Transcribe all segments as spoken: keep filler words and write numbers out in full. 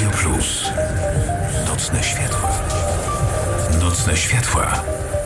Radio Plus. Nocne światła. Nocne światła.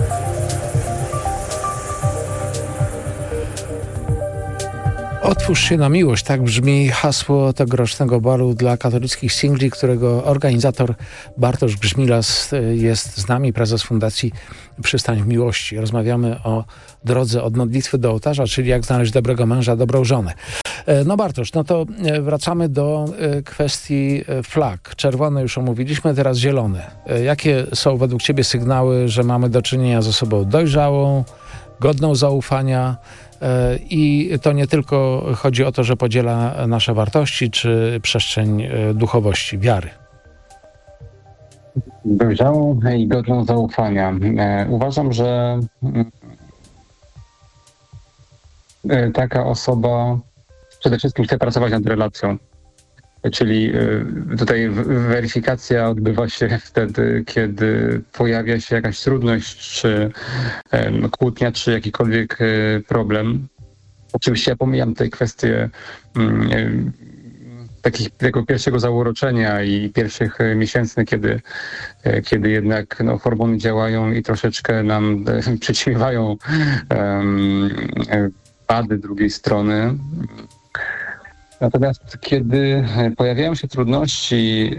Otwórz się na miłość, tak brzmi hasło tegorocznego balu dla katolickich singli, którego organizator Bartosz Grzmilas jest z nami, prezes Fundacji Przystań w Miłości. Rozmawiamy o drodze od modlitwy do ołtarza, czyli jak znaleźć dobrego męża, dobrą żonę. No Bartosz, no to wracamy do kwestii flag. Czerwone już omówiliśmy, teraz zielone. Jakie są według Ciebie sygnały, że mamy do czynienia z osobą dojrzałą, godną zaufania? I to nie tylko chodzi o to, że podziela nasze wartości czy przestrzeń duchowości, wiary. Dojrzałą i godną zaufania. Uważam, że taka osoba przede wszystkim chce pracować nad relacją. Czyli tutaj weryfikacja odbywa się wtedy, kiedy pojawia się jakaś trudność, czy kłótnia, czy jakikolwiek problem. Oczywiście ja pomijam te kwestie takich, tego pierwszego zauroczenia i pierwszych miesięcy, kiedy, kiedy jednak no, hormony działają i troszeczkę nam przyćmiewają um, wady drugiej strony. Natomiast kiedy pojawiają się trudności,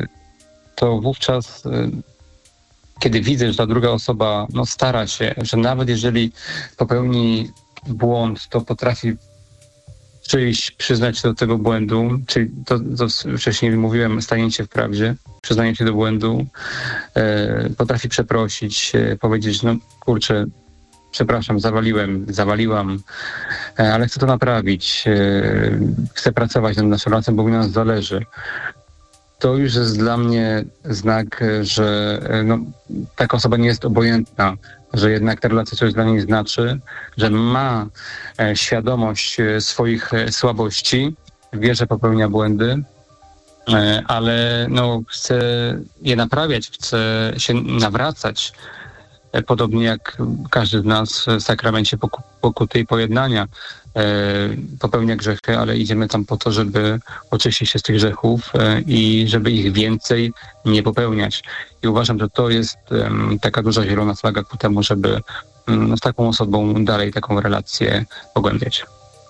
to wówczas, kiedy widzę, że ta druga osoba no, stara się, że nawet jeżeli popełni błąd, to potrafi przyjść, przyznać się do tego błędu, czyli to, co wcześniej mówiłem, stanięcie w prawdzie, przyznanie się do błędu, potrafi przeprosić, powiedzieć, no kurczę, przepraszam, zawaliłem, zawaliłam, ale chcę to naprawić. Chcę pracować nad naszą relacją, bo mi na nas zależy. To już jest dla mnie znak, że no, taka osoba nie jest obojętna, że jednak ta relacja coś dla niej znaczy, że ma świadomość swoich słabości, wie, że popełnia błędy, ale no, chce je naprawiać, chce się nawracać. Podobnie jak każdy z nas w sakramencie pokuty i pojednania popełnia grzechy, ale idziemy tam po to, żeby oczyścić się z tych grzechów i żeby ich więcej nie popełniać. I uważam, że to jest taka duża zielona flaga ku temu, żeby z taką osobą dalej taką relację pogłębiać.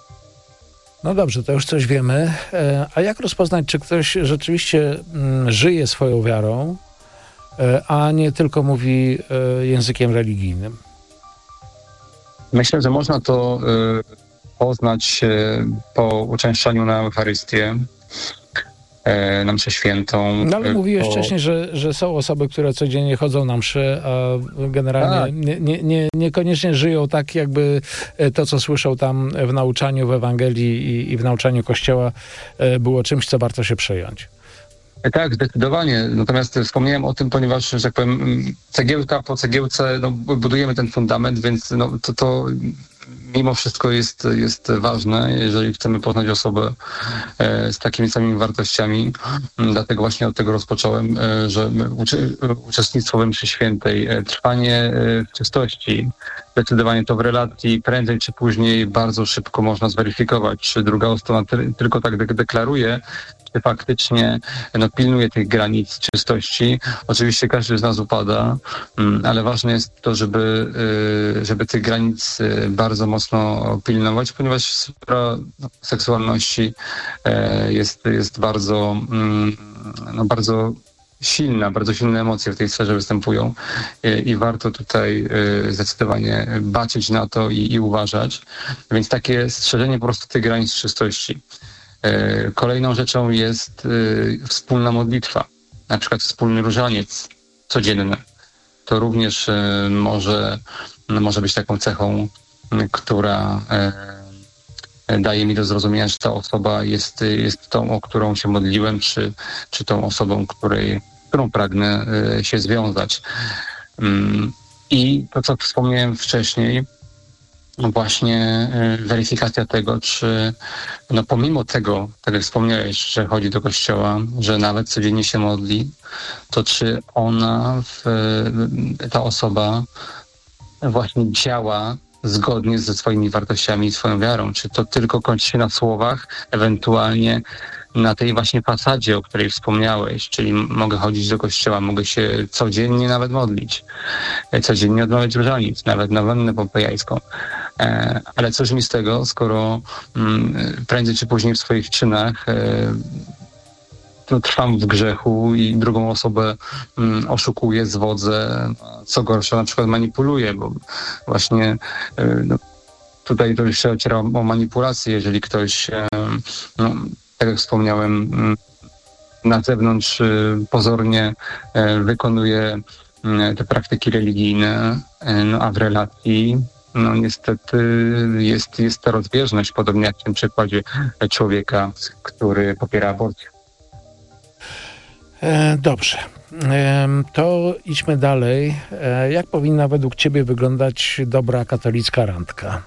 No dobrze, to już coś wiemy. A jak rozpoznać, czy ktoś rzeczywiście żyje swoją wiarą, a nie tylko mówi językiem religijnym? Myślę, że można to poznać po uczęszczaniu na Eucharystię, na mszę świętą. No ale mówiłeś po... wcześniej, że, że są osoby, które codziennie chodzą na mszy, a generalnie nie, nie, nie, niekoniecznie żyją tak, jakby to, co słyszą tam w nauczaniu w Ewangelii i, i w nauczaniu Kościoła było czymś, co warto się przejąć. Tak, zdecydowanie. Natomiast wspomniałem o tym, ponieważ, że tak powiem, cegiełka po cegiełce no, budujemy ten fundament, więc no, to, to mimo wszystko jest, jest ważne, jeżeli chcemy poznać osobę e, z takimi samymi wartościami. Dlatego właśnie od tego rozpocząłem, e, że uczy, uczestnictwo we mszy świętej, e, trwanie e, w czystości, zdecydowanie to w relacji prędzej czy później bardzo szybko można zweryfikować, czy druga strona ty, tylko tak de- deklaruje, czy faktycznie no, pilnuje tych granic czystości. Oczywiście każdy z nas upada, ale ważne jest to, żeby, żeby tych granic bardzo mocno pilnować, ponieważ sprawa seksualności jest, jest bardzo, no, bardzo silna, bardzo silne emocje w tej sferze występują i, i warto tutaj zdecydowanie baczyć na to i, i uważać. Więc takie strzeżenie po prostu tych granic czystości. Kolejną rzeczą jest wspólna modlitwa, na przykład wspólny różaniec codzienny. To również może, może być taką cechą, która daje mi do zrozumienia, że ta osoba jest, jest tą, o którą się modliłem, czy, czy tą osobą, której, którą pragnę się związać. I to, co wspomniałem wcześniej, właśnie weryfikacja tego, czy no pomimo tego, tak jak wspomniałeś, że chodzi do kościoła, że nawet codziennie się modli, to czy ona, w, ta osoba właśnie działa zgodnie ze swoimi wartościami i swoją wiarą, czy to tylko kończy się na słowach, ewentualnie na tej właśnie fasadzie, o której wspomniałeś, czyli mogę chodzić do kościoła, mogę się codziennie nawet modlić, codziennie odmawiać różaniec, nawet nowennę pompejańską. Ale cóż mi z tego, skoro prędzej czy później w swoich czynach no, trwam w grzechu i drugą osobę mm, oszukuję, zwodzę, co gorsza, na przykład manipuluję, bo właśnie y, no, tutaj to już się ociera o manipulację, jeżeli ktoś, y, no, tak jak wspomniałem, y, na zewnątrz y, pozornie y, wykonuje y, te praktyki religijne, y, no, a w relacji no niestety jest, jest ta rozbieżność, podobnie jak w tym przykładzie człowieka, który popiera aborcję. Dobrze, to idźmy dalej. Jak powinna według ciebie wyglądać dobra katolicka randka?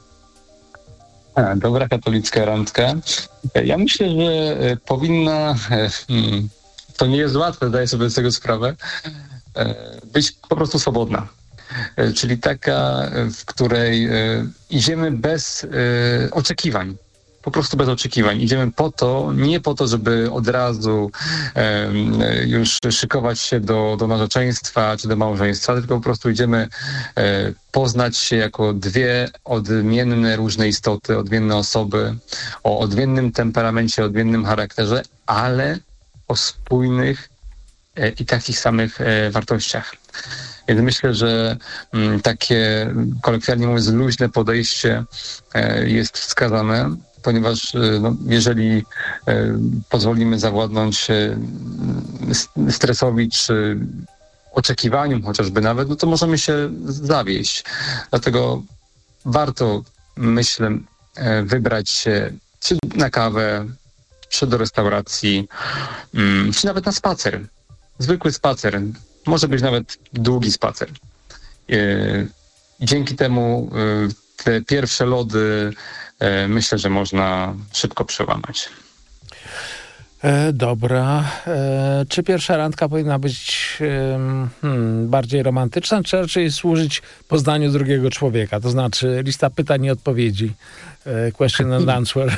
A, dobra katolicka randka? Ja myślę, że powinna, hmm, to nie jest łatwe, zdaję sobie z tego sprawę, być po prostu swobodna. Czyli taka, w której idziemy bez oczekiwań. Po prostu bez oczekiwań. Idziemy po to, nie po to, żeby od razu e, już szykować się do, do narzeczeństwa czy do małżeństwa, tylko po prostu idziemy e, poznać się jako dwie odmienne, różne istoty, odmienne osoby, o odmiennym temperamencie, odmiennym charakterze, ale o spójnych e, i takich samych e, wartościach. Więc myślę, że m, takie, kolokwialnie mówiąc, luźne podejście e, jest wskazane, ponieważ no, jeżeli e, pozwolimy zawładnąć e, stresowi czy oczekiwaniom chociażby nawet, no to możemy się zawieść. Dlatego warto, myślę, e, wybrać się czy na kawę, czy do restauracji, mm, czy nawet na spacer. Zwykły spacer. Może być nawet długi spacer. E, dzięki temu e, te pierwsze lody myślę, że można szybko przełamać. E, dobra. E, czy pierwsza randka powinna być e, hmm, bardziej romantyczna, czy raczej służyć poznaniu drugiego człowieka? To znaczy lista pytań i odpowiedzi. E, question and answer.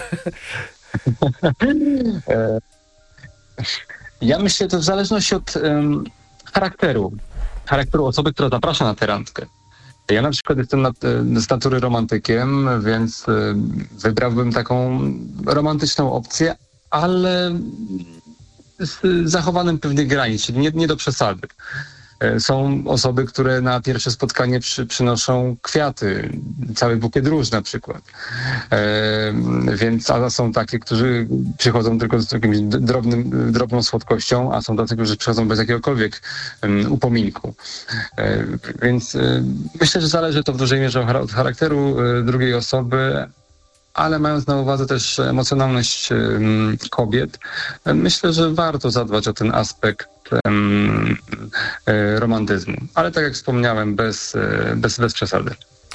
Ja myślę, to w zależności od um, charakteru. Charakteru osoby, która zaprasza na tę randkę. Ja na przykład jestem nat- z natury romantykiem, więc wybrałbym taką romantyczną opcję, ale z zachowaniem pewnych granic, czyli nie, nie do przesady. Są osoby, które na pierwsze spotkanie przy, przynoszą kwiaty, cały bukiet róż na przykład. E, więc a są takie, którzy przychodzą tylko z jakimś drobnym, drobną słodkością, a są tacy, którzy przychodzą bez jakiegokolwiek um, upominku. E, więc e, myślę, że zależy to w dużej mierze od charakteru e, drugiej osoby, ale mając na uwadze też emocjonalność um, kobiet, myślę, że warto zadbać o ten aspekt um, e, romantyzmu. Ale tak jak wspomniałem, bez, e, bez, bez przesady.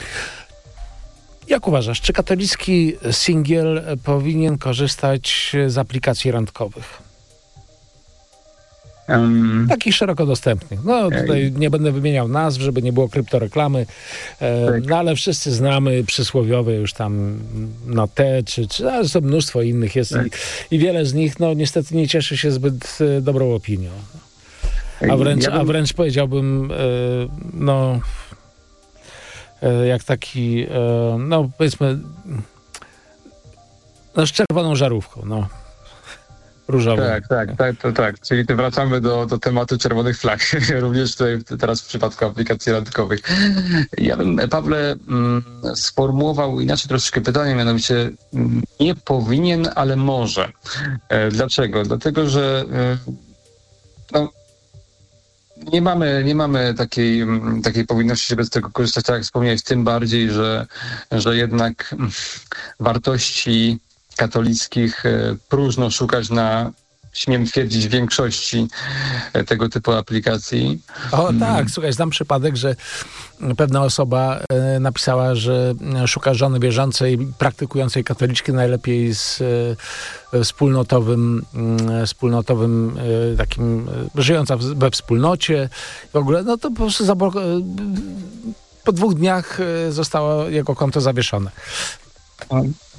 Jak uważasz, czy katolicki singiel powinien korzystać z aplikacji randkowych? Um, Takich szeroko dostępnych. No tutaj nie będę wymieniał nazw, żeby nie było kryptoreklamy, e, tak. No ale wszyscy znamy przysłowiowe już tam no te, czy, czy ale to mnóstwo innych jest tak. i, i wiele z nich no niestety nie cieszy się zbyt e, dobrą opinią. A wręcz, ja bym... a wręcz powiedziałbym e, no e, jak taki e, no powiedzmy no z czerwoną żarówką, no. Różową. Tak, tak, tak, to tak. Czyli wracamy do, do tematu czerwonych flag. Również tutaj teraz w przypadku aplikacji randkowych. Ja bym, Pawle, mm, sformułował inaczej troszeczkę pytanie, mianowicie mm, nie powinien, ale może. E, dlaczego? Dlatego, że e, no, nie mamy, nie mamy takiej, takiej powinności, żeby z tego korzystać, tak jak wspomniałeś, tym bardziej, że, że jednak wartości katolickich próżno szukać na, śmiem twierdzić, większości tego typu aplikacji. O tak, słuchaj, znam przypadek, że pewna osoba e, napisała, że szuka żony wierzącej, praktykującej katoliczki, najlepiej z e, wspólnotowym, e, wspólnotowym e, takim, e, żyjąca w, we wspólnocie. W ogóle, no to po prostu zablo- e, po dwóch dniach e, zostało jego konto zawieszone.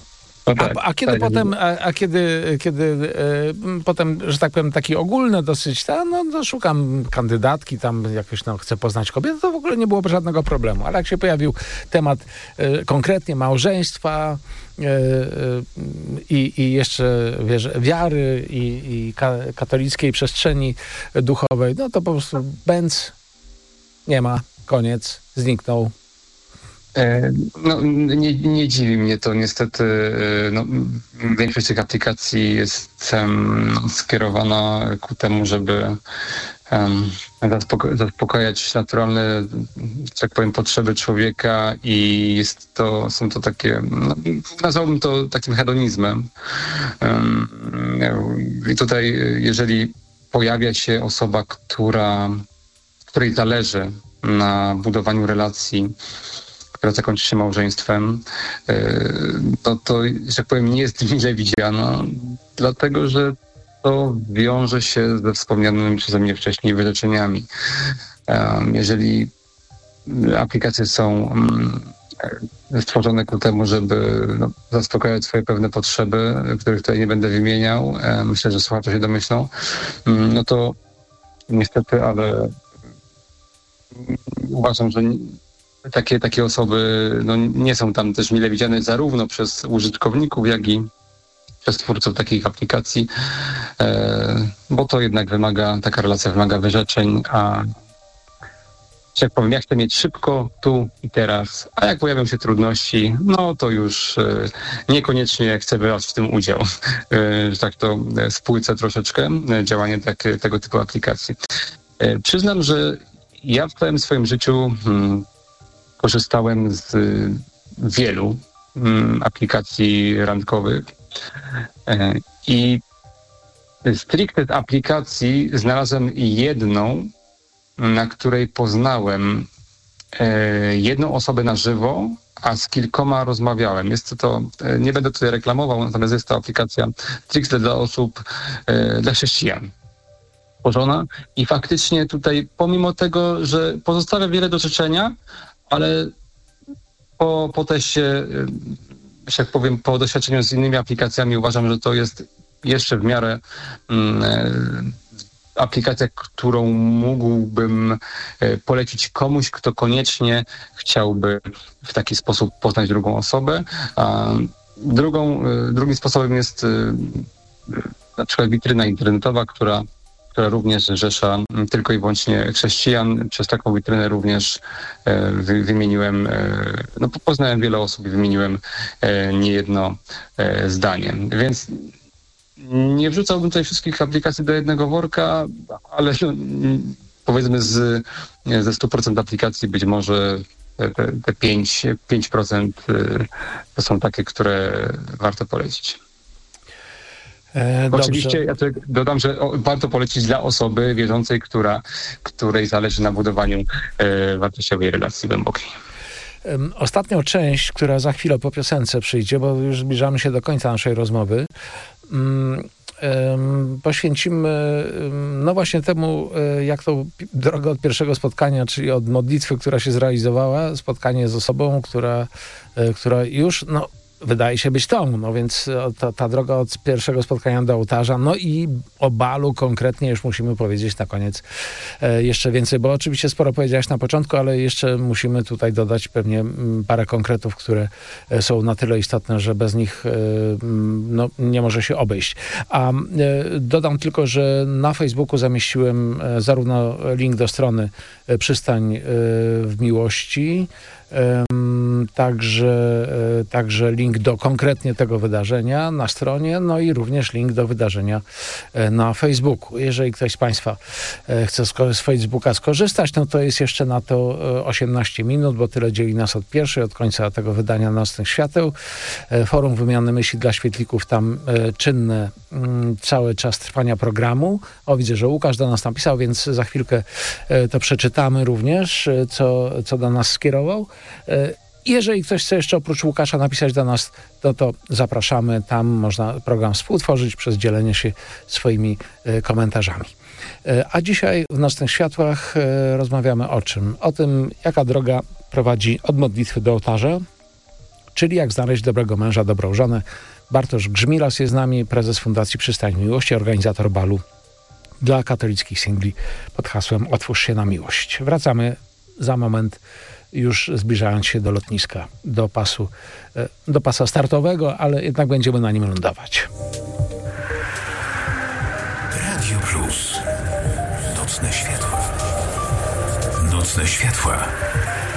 No tak, a, a kiedy tak, potem, a, a kiedy, kiedy e, potem, że tak powiem, taki ogólny dosyć, ta, no, no szukam kandydatki, tam jakoś no, chcę poznać kobietę, to w ogóle nie było żadnego problemu. Ale jak się pojawił temat e, konkretnie małżeństwa e, e, i, i jeszcze wiesz, wiary i, i ka, katolickiej przestrzeni duchowej, no to po prostu bęc, nie ma, koniec, zniknął. No, nie, nie dziwi mnie to niestety. No, większość tych aplikacji jest um, skierowana ku temu, żeby um, zaspoko- zaspokajać naturalne, tak powiem, potrzeby człowieka i jest to, są to takie, no, nazwałbym to takim hedonizmem. Um, I tutaj, jeżeli pojawia się osoba, która, której zależy na budowaniu relacji, która zakończy się małżeństwem, to, to, że tak powiem, nie jest mile widziana, dlatego że to wiąże się ze wspomnianymi przeze mnie wcześniej wyrzeczeniami. Jeżeli aplikacje są stworzone ku temu, żeby no, zaspokajać swoje pewne potrzeby, których tutaj nie będę wymieniał, myślę, że słuchacze się domyślą, no to niestety, ale uważam, że Takie, takie osoby no, nie są tam też mile widziane zarówno przez użytkowników, jak i przez twórców takich aplikacji, e, bo to jednak wymaga, taka relacja wymaga wyrzeczeń, a że jak powiem, ja chcę mieć szybko, tu i teraz, a jak pojawią się trudności, no to już e, niekoniecznie chcę brać w tym udział. E, że tak to spłycę troszeczkę e, działanie tak, tego typu aplikacji. E, przyznam, że ja w całym swoim życiu hmm, korzystałem z wielu mm, aplikacji randkowych e, i stricte z aplikacji znalazłem jedną, na której poznałem e, jedną osobę na żywo, a z kilkoma rozmawiałem. Jest to, to e, nie będę tutaj reklamował, natomiast jest to aplikacja stricte dla osób, e, dla chrześcijan tworzona i faktycznie tutaj, pomimo tego, że pozostawia wiele do życzenia, ale po, po teście, że tak powiem, po doświadczeniu z innymi aplikacjami uważam, że to jest jeszcze w miarę mm, aplikacja, którą mógłbym polecić komuś, kto koniecznie chciałby w taki sposób poznać drugą osobę. A drugą, drugim sposobem jest na przykład witryna internetowa, która która również rzesza tylko i wyłącznie chrześcijan. Przez taką witrynę również e, wy, wymieniłem, e, no poznałem wiele osób i wymieniłem e, niejedno e, zdanie. Więc nie wrzucałbym tutaj wszystkich aplikacji do jednego worka, ale no, powiedzmy z, ze stu procent aplikacji być może te, te pięć procent to są takie, które warto polecić. E, Oczywiście ja tutaj dodam, że o, warto polecić dla osoby wierzącej, która, której zależy na budowaniu e, wartościowej relacji głębokiej. Ostatnią część, która za chwilę po piosence przyjdzie, bo już zbliżamy się do końca naszej rozmowy, um, um, poświęcimy um, no właśnie temu, jak to droga od pierwszego spotkania, czyli od modlitwy, która się zrealizowała, spotkanie z osobą, która, która już no wydaje się być tą, no więc ta, ta droga od pierwszego spotkania do ołtarza, no i o balu konkretnie już musimy powiedzieć na koniec e, jeszcze więcej, bo oczywiście sporo powiedziałeś na początku, ale jeszcze musimy tutaj dodać pewnie m, parę konkretów, które e, są na tyle istotne, że bez nich e, m, no, nie może się obejść. A e, dodam tylko, że na Facebooku zamieściłem e, zarówno link do strony e, Przystań e, w Miłości, Także, także link do konkretnie tego wydarzenia na stronie, no i również link do wydarzenia na Facebooku. Jeżeli ktoś z Państwa chce z Facebooka skorzystać, no to jest jeszcze na to osiemnaście minut, bo tyle dzieli nas od pierwszej, od końca tego wydania Nocnych Świateł. Forum Wymiany Myśli dla Świetlików tam czynne cały czas trwania programu. O, widzę, że Łukasz do nas napisał, więc za chwilkę to przeczytamy również, co, co do nas skierował. Jeżeli ktoś chce jeszcze oprócz Łukasza napisać do nas, to, to zapraszamy. Tam można program współtworzyć przez dzielenie się swoimi komentarzami. A dzisiaj w Nocnych Światłach rozmawiamy o czym? O tym, jaka droga prowadzi od modlitwy do ołtarza, czyli jak znaleźć dobrego męża, dobrą żonę. Bartosz Grzmilas jest z nami, prezes Fundacji Przystań Miłości, organizator balu dla katolickich singli pod hasłem Otwórz się na miłość. Wracamy za moment, już zbliżając się do lotniska, do pasu, do pasa startowego, ale jednak będziemy na nim lądować. Radio Plus. Nocne światła. Nocne światła.